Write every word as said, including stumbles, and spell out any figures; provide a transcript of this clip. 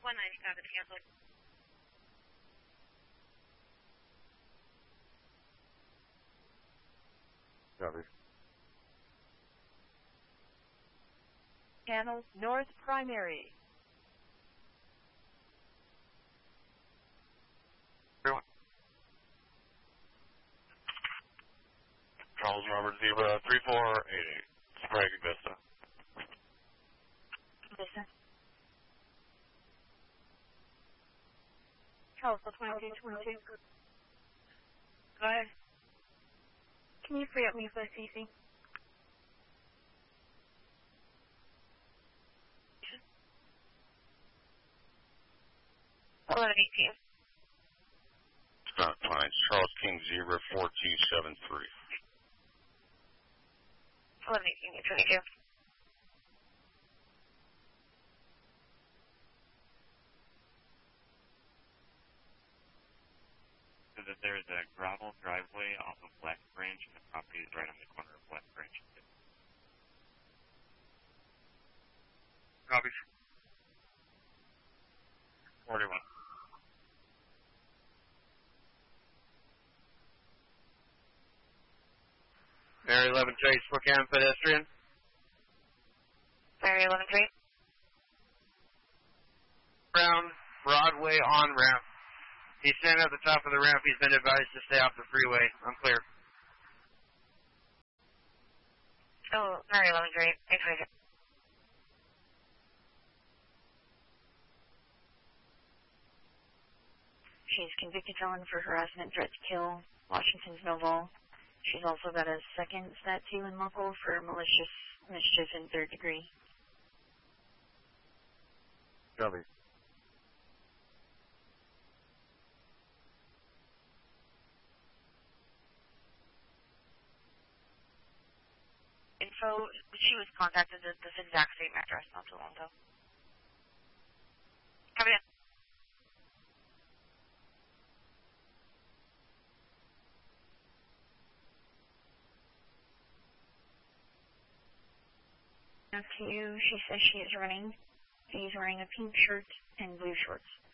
one ninety-five at the cancel. Copy. Channel North Primary. Everyone. Charles Robert Zebra three four eight eight. Sprague Vista. Vista. Charles twenty-two twenty-two. Go ahead. Can you free up me for C C? eleven eighteen. It's not fine. Charles King Zebra four two seven three. eleven eighteen, twenty-two. So that there's a gravel driveway off of West Branch, and the property is right on the corner of West Branch. Copy. forty-one. Mary eleven three, Spokane pedestrian. Mary eleven three. Brown, Broadway on ramp. He's standing at the top of the ramp. He's been advised to stay off the freeway. I'm clear. Oh, Mary eleven three. Thanks for it. She's convicted felon for harassment, threat to kill, Washington's Noble. She's also got a second stat two in local for malicious mischief in third degree. Copy. Info, she was contacted at this exact same address not too long ago. Come in. Now to you, she says she is running. He's wearing a pink shirt and blue shorts.